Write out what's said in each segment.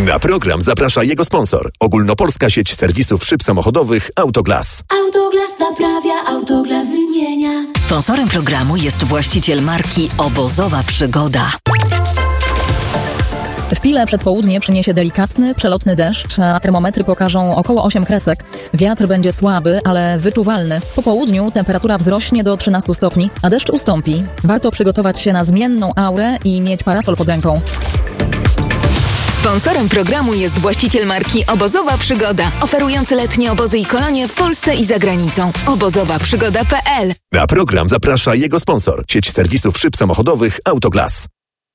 Na program zaprasza jego sponsor. Ogólnopolska sieć serwisów szyb samochodowych Autoglas. Autoglas naprawia, Autoglas wymienia. Sponsorem programu jest właściciel marki Obozowa Przygoda. W Pile przedpołudnie przyniesie delikatny, przelotny deszcz, a termometry pokażą około 8 kresek. Wiatr będzie słaby, ale wyczuwalny. Po południu temperatura wzrośnie do 13 stopni, a deszcz ustąpi. Warto przygotować się na zmienną aurę i mieć parasol pod ręką. Sponsorem programu jest właściciel marki Obozowa Przygoda, oferujący letnie obozy i kolonie w Polsce i za granicą. obozowaprzygoda.pl. Na program zaprasza jego sponsor. Sieć serwisów szyb samochodowych Autoglas.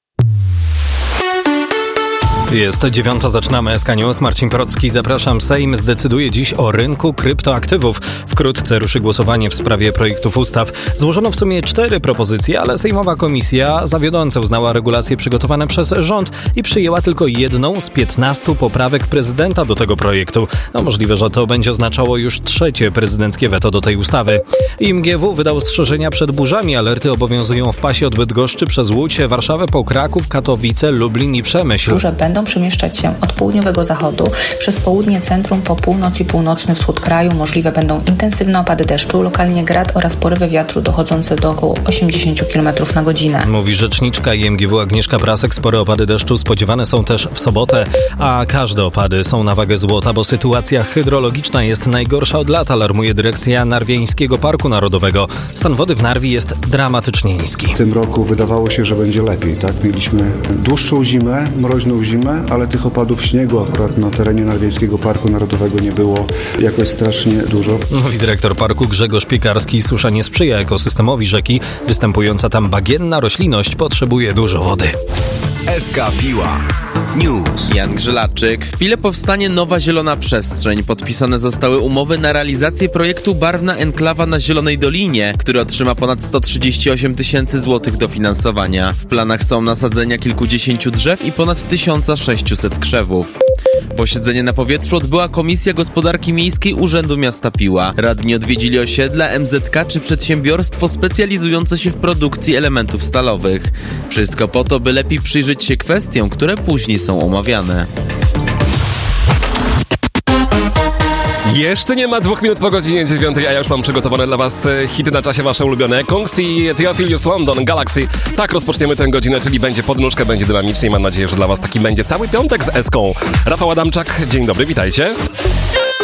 Jest 9:00, zaczynamy SK News. Marcin Procki, zapraszam. Sejm zdecyduje dziś o rynku kryptoaktywów. Wkrótce ruszy głosowanie w sprawie projektów ustaw. Złożono w sumie 4 propozycje, ale sejmowa komisja zawiodąco uznała regulacje przygotowane przez rząd i przyjęła tylko jedną z 15 poprawek prezydenta do tego projektu. Możliwe, że to będzie oznaczało już 3. prezydenckie weto do tej ustawy. IMGW wydał ostrzeżenia przed burzami. Alerty obowiązują w pasie od Bydgoszczy przez Łódź, Warszawę po Kraków, Katowice, Lublin i Przemyśl. Burze będą przemieszczać się od południowego zachodu przez południe centrum po północ i północny wschód kraju. Możliwe będą intensywne opady deszczu, lokalnie grad oraz porywy wiatru dochodzące do około 80 km na godzinę. Mówi rzeczniczka IMGW Agnieszka Prasek. Spore opady deszczu spodziewane są też w sobotę, a każde opady są na wagę złota, bo sytuacja hydrologiczna jest najgorsza od lat, alarmuje dyrekcja Narwiańskiego Parku Narodowego. Stan wody w Narwi jest dramatycznie niski. W tym roku wydawało się, że będzie lepiej, tak? Mieliśmy dłuższą zimę, mroźną zimę, ale tych opadów śniegu akurat na terenie Narwiańskiego Parku Narodowego nie było jakoś strasznie dużo. Mówi dyrektor parku Grzegorz Piekarski. Susza nie sprzyja ekosystemowi rzeki. Występująca tam bagienna roślinność potrzebuje dużo wody. SK Piła News. Jan Grzelaczyk. W Pile powstanie nowa zielona przestrzeń. Podpisane zostały umowy na realizację projektu Barwna Enklawa na Zielonej Dolinie, który otrzyma ponad 138 000 złotych dofinansowania. W planach są nasadzenia kilkudziesięciu drzew i ponad 1600 krzewów. Posiedzenie na powietrzu odbyła Komisja Gospodarki Miejskiej Urzędu Miasta Piła. Radni odwiedzili osiedla, MZK czy przedsiębiorstwo specjalizujące się w produkcji elementów stalowych. Wszystko po to, by lepiej przyjrzeć się kwestiom, które później są omawiane. Jeszcze nie ma 2 minut po godzinie 9, a ja już mam przygotowane dla was hity na czasie wasze ulubione. Kungs i Theophilus London, Galaxy. Tak rozpoczniemy tę godzinę, czyli będzie podnóżkę, będzie dynamicznie i mam nadzieję, że dla was taki będzie cały piątek z Eską. Rafał Adamczak, dzień dobry, witajcie.